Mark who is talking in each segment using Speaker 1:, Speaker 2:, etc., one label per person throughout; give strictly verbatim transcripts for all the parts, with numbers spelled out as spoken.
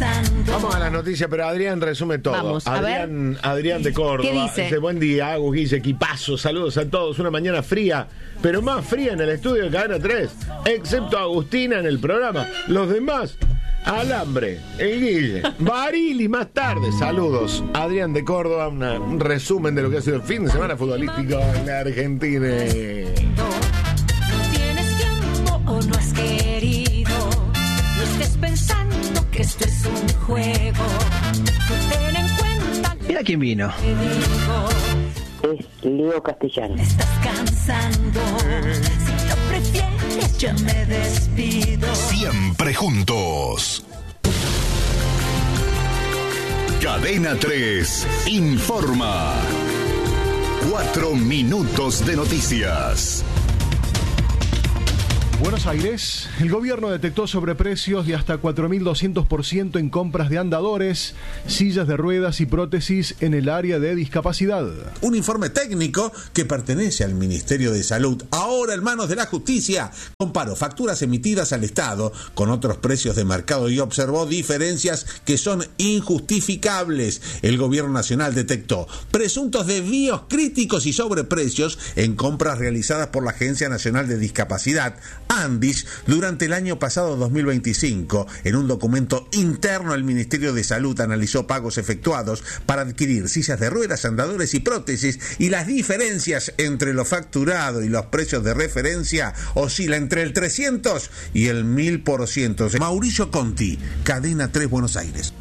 Speaker 1: Vamos a las noticias, pero Adrián resume todo.
Speaker 2: Vamos, a
Speaker 1: Adrián,
Speaker 2: ver.
Speaker 1: Adrián de Córdoba.
Speaker 2: ¿Qué dice?
Speaker 1: Dice, buen día, Agus, Guille, equipazo, saludos a todos. Una mañana fría, pero más fría en el estudio de Cadena tres, excepto Agustina en el programa. Los demás, alambre, el Guille, Barili más tarde. Saludos, Adrián de Córdoba, una, un resumen de lo que ha sido el fin de semana futbolístico en la Argentina.
Speaker 3: Tienes tiempo o no has querido, no estés pensando que esto es un juego. Ten en cuenta.
Speaker 4: Mira quién vino.
Speaker 5: Es Leo Castellano.
Speaker 3: Estás cansando. Si lo prefieres, yo me despido.
Speaker 6: Siempre juntos. Cadena tres informa. Cuatro minutos de noticias.
Speaker 7: Buenos Aires, el gobierno detectó sobreprecios de hasta cuatro mil doscientos por ciento en compras de andadores, sillas de ruedas y prótesis en el área de discapacidad.
Speaker 8: Un informe técnico que pertenece al Ministerio de Salud, ahora en manos de la Justicia, comparó facturas emitidas al Estado con otros precios de mercado y observó diferencias que son injustificables. El gobierno nacional detectó presuntos desvíos críticos y sobreprecios en compras realizadas por la Agencia Nacional de Discapacidad, ANDIS, durante el año pasado dos mil veinticinco. En un documento interno, el Ministerio de Salud analizó pagos efectuados para adquirir sillas de ruedas, andadores y prótesis, y las diferencias entre lo facturado y los precios de referencia oscila entre el trescientos y el mil por ciento. Mauricio Conti, Cadena tres, Buenos Aires.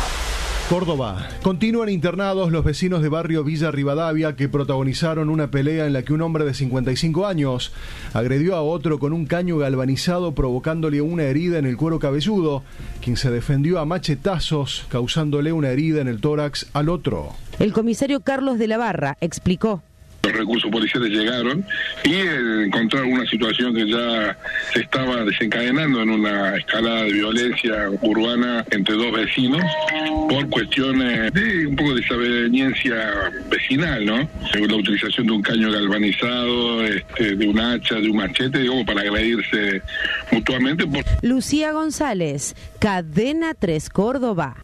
Speaker 7: Córdoba. Continúan internados los vecinos de barrio Villa Rivadavia que protagonizaron una pelea en la que un hombre de cincuenta y cinco años agredió a otro con un caño galvanizado provocándole una herida en el cuero cabelludo, quien se defendió a machetazos causándole una herida en el tórax al otro.
Speaker 2: El comisario Carlos de la Barra explicó.
Speaker 9: Los recursos policiales llegaron y eh, encontraron una situación que ya se estaba desencadenando en una escalada de violencia urbana entre dos vecinos por cuestiones de un poco de desaveniencia vecinal, ¿no? La utilización de un caño galvanizado, este, de un hacha, de un machete, digamos, para agredirse mutuamente. Por...
Speaker 2: Lucía González, Cadena tres Córdoba.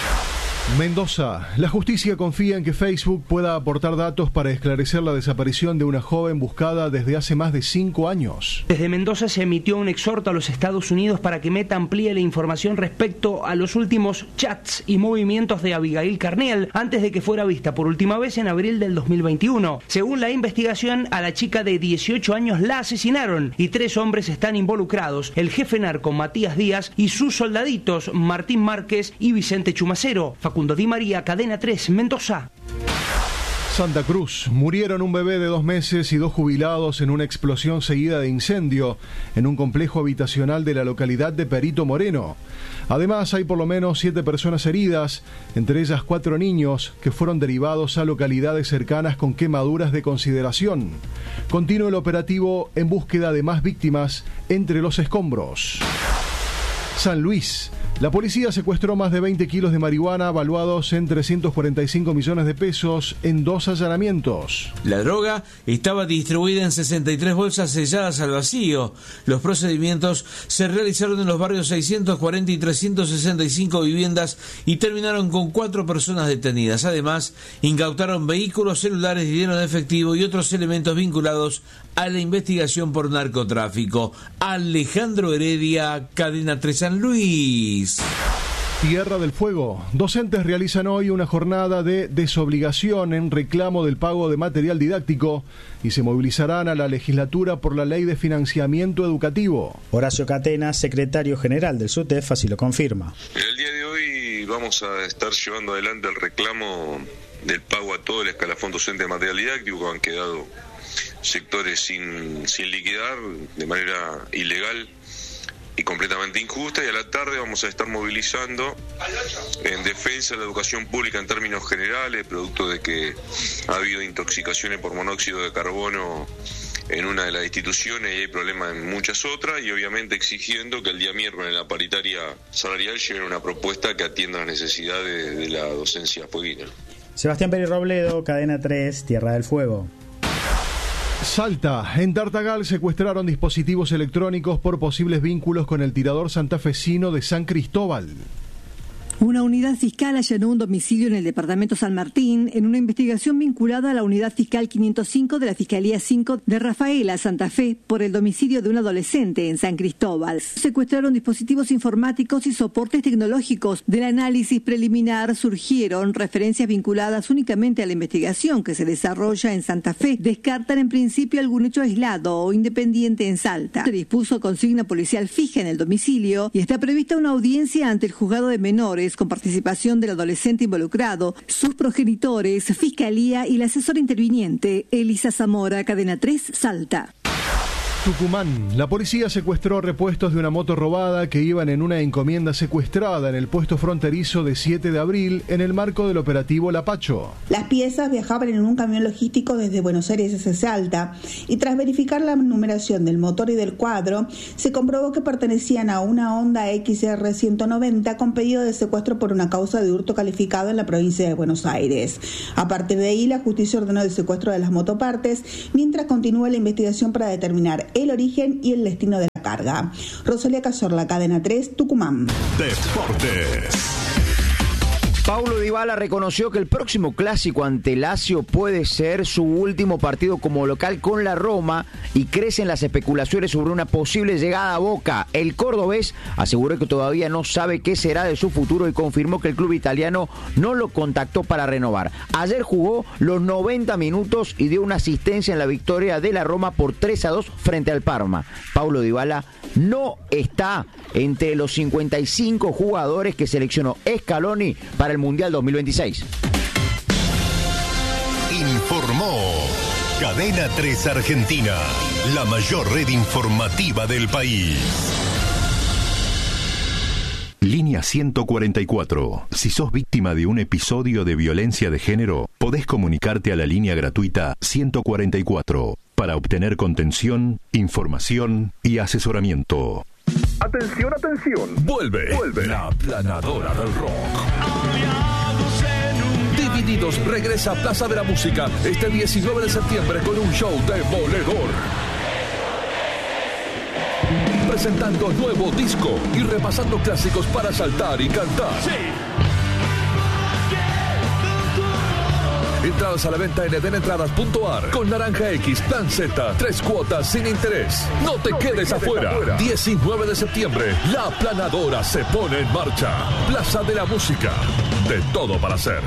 Speaker 7: Mendoza. La justicia confía en que Facebook pueda aportar datos para esclarecer la desaparición de una joven buscada desde hace más de cinco años.
Speaker 10: Desde Mendoza se emitió un exhorto a los Estados Unidos para que Meta amplíe la información respecto a los últimos chats y movimientos de Abigail Carniel antes de que fuera vista por última vez en abril del dos mil veintiuno. Según la investigación, a la chica de dieciocho años la asesinaron y tres hombres están involucrados: el jefe narco Matías Díaz y sus soldaditos Martín Márquez y Vicente Chumacero. Facundo Di María, Cadena tres, Mendoza.
Speaker 7: Santa Cruz. Murieron un bebé de dos meses y dos jubilados en una explosión seguida de incendio en un complejo habitacional de la localidad de Perito Moreno. Además, hay por lo menos siete personas heridas, entre ellas cuatro niños que fueron derivados a localidades cercanas con quemaduras de consideración. Continúa el operativo en búsqueda de más víctimas entre los escombros. San Luis. La policía secuestró más de veinte kilos de marihuana valuados en trescientos cuarenta y cinco millones de pesos en dos allanamientos.
Speaker 11: La droga estaba distribuida en sesenta y tres bolsas selladas al vacío. Los procedimientos se realizaron en los barrios seiscientos cuarenta y trescientos sesenta y cinco viviendas y terminaron con cuatro personas detenidas. Además, incautaron vehículos, celulares, dinero en efectivo y otros elementos vinculados a la investigación por narcotráfico. Alejandro Heredia, Cadena tres San Luis.
Speaker 7: Tierra del Fuego. Docentes realizan hoy una jornada de desobligación en reclamo del pago de material didáctico y se movilizarán a la legislatura por la Ley de Financiamiento Educativo.
Speaker 12: Horacio Catena, secretario general del SUTEF, así lo confirma.
Speaker 13: El día de hoy vamos a estar llevando adelante el reclamo del pago a todo el escalafón docente de material didáctico, que han quedado sectores sin, sin liquidar de manera ilegal y completamente injusta, y a la tarde vamos a estar movilizando en defensa de la educación pública en términos generales, producto de que ha habido intoxicaciones por monóxido de carbono en una de las instituciones y hay problemas en muchas otras, y obviamente exigiendo que el día miércoles en la paritaria salarial lleven una propuesta que atienda las necesidades de la docencia fueguina.
Speaker 12: Sebastián Pérez Robledo, Cadena tres, Tierra del Fuego.
Speaker 7: Salta. En Tartagal secuestraron dispositivos electrónicos por posibles vínculos con el tirador santafesino de San Cristóbal.
Speaker 4: Una unidad fiscal allanó un domicilio en el departamento San Martín en una investigación vinculada a la unidad fiscal quinientos cinco de la Fiscalía cinco de Rafaela, Santa Fe, por el domicilio de un adolescente en San Cristóbal. Secuestraron dispositivos informáticos y soportes tecnológicos. Del análisis preliminar surgieron referencias vinculadas únicamente a la investigación que se desarrolla en Santa Fe. Descartan en principio algún hecho aislado o independiente en Salta. Se dispuso consigna policial fija en el domicilio y está prevista una audiencia ante el juzgado de menores con participación del adolescente involucrado, sus progenitores, Fiscalía y la asesora interviniente, Elisa Zamora, Cadena tres, Salta.
Speaker 7: Tucumán. La policía secuestró repuestos de una moto robada que iban en una encomienda secuestrada en el puesto fronterizo de siete de abril en el marco del operativo Lapacho.
Speaker 14: Las piezas viajaban en un camión logístico desde Buenos Aires hacia Salta y tras verificar la numeración del motor y del cuadro, se comprobó que pertenecían a una Honda X R ciento noventa con pedido de secuestro por una causa de hurto calificado en la provincia de Buenos Aires. A partir de ahí, la justicia ordenó el secuestro de las motopartes mientras continúa la investigación para determinar el origen y el destino de la carga. Rosalía Cazorla, Cadena tres, Tucumán.
Speaker 6: Deportes.
Speaker 15: Paulo Dybala reconoció que el próximo clásico ante Lazio puede ser su último partido como local con la Roma y crecen las especulaciones sobre una posible llegada a Boca. El cordobés aseguró que todavía no sabe qué será de su futuro y confirmó que el club italiano no lo contactó para renovar. Ayer jugó los noventa minutos y dio una asistencia en la victoria de la Roma por tres a dos frente al Parma. Paulo Dybala no está entre los cincuenta y cinco jugadores que seleccionó Scaloni para el Mundial dos mil veintiséis.
Speaker 6: Informó Cadena tres Argentina, la mayor red informativa del país. Línea ciento cuarenta y cuatro. Si sos víctima de un episodio de violencia de género, podés comunicarte a la línea gratuita ciento cuarenta y cuatro para obtener contención, información y asesoramiento.
Speaker 16: Atención, atención.
Speaker 6: Vuelve, Vuelve.
Speaker 16: La Planadora del Rock. Divididos regresa a Plaza de la Música este diecinueve de septiembre con un show demoledor. Presentando nuevo disco y repasando clásicos para saltar y cantar. Sí. Entradas a la venta en edenentradas punto a r con Naranja X, Plan Z, tres cuotas sin interés. No te, no quedes, te quedes afuera. afuera. diecinueve de septiembre, La Planadora se pone en marcha. Plaza de la Música. De todo para hacer.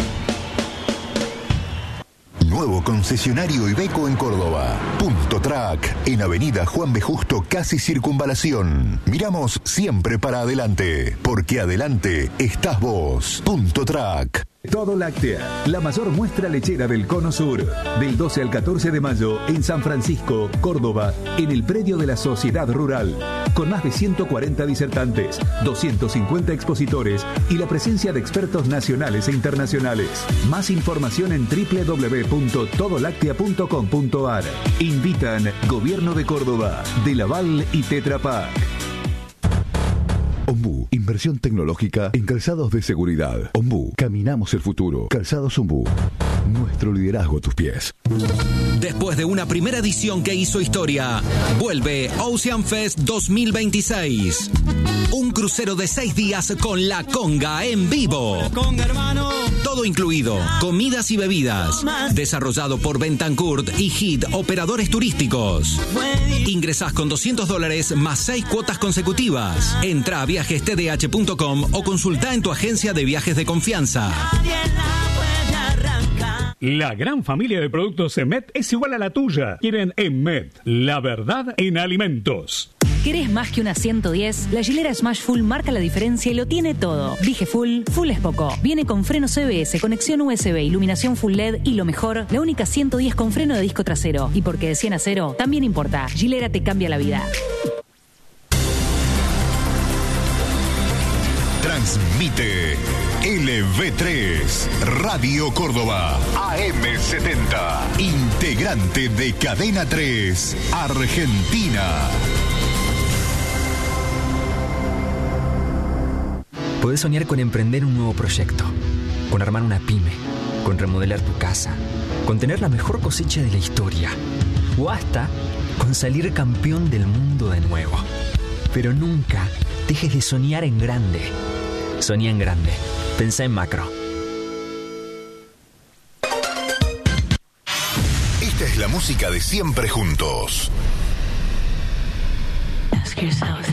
Speaker 6: Nuevo concesionario Iveco en Córdoba. Punto Track, en Avenida Juan B. Justo, casi Circunvalación. Miramos siempre para adelante, porque adelante estás vos. Punto Track.
Speaker 17: Todo Láctea, la mayor muestra lechera del Cono Sur. Del doce al catorce de mayo en San Francisco, Córdoba, en el predio de la Sociedad Rural. Con más de ciento cuarenta disertantes, doscientos cincuenta expositores y la presencia de expertos nacionales e internacionales. Más información en doble u doble u doble u punto todo láctea punto com punto a r. Invitan Gobierno de Córdoba, De Laval y Tetra Pak.
Speaker 18: Ombú, inversión tecnológica en calzados de seguridad. Ombú, caminamos el futuro. Calzados Ombú, nuestro liderazgo a tus pies.
Speaker 19: Después de una primera edición que hizo historia, vuelve Ocean Fest dos mil veintiséis. Un crucero de seis días con La Conga en vivo. Conga, hermano. Todo incluido, comidas y bebidas. Desarrollado por Bentancourt y Hit Operadores Turísticos. Ingresás con doscientos dólares más seis cuotas consecutivas. Entra a viajes t d h punto com o consulta en tu agencia de viajes de confianza.
Speaker 20: La gran familia de productos Emet es igual a la tuya. Quieren Emet, la verdad en alimentos.
Speaker 21: ¿Querés más que una ciento diez? La Gilera Smash Full marca la diferencia y lo tiene todo. Dije Full, Full es poco. Viene con freno C B S, conexión U S B, iluminación Full L E D y lo mejor, la única ciento diez con freno de disco trasero. Y porque de cien a cero, también importa. Gilera te cambia la vida.
Speaker 6: Transmite L V tres, Radio Córdoba, A M setenta, integrante de Cadena tres, Argentina.
Speaker 22: Podés soñar con emprender un nuevo proyecto, con armar una pyme, con remodelar tu casa, con tener la mejor cosecha de la historia, o hasta con salir campeón del mundo de nuevo. Pero nunca dejes de soñar en grande. Soñá en grande. Pensá en macro.
Speaker 6: Esta es la música de Siempre Juntos.